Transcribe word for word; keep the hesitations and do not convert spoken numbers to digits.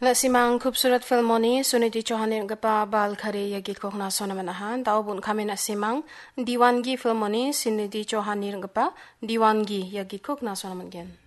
Nasimang khubsurat filmoni Suniti Chauhan gapa bal khare ya git kokna sonamanahan taubun kame nasimang diwangi filmoni Suniti Chauhan gapa diwangi ya git kokna sonamangen.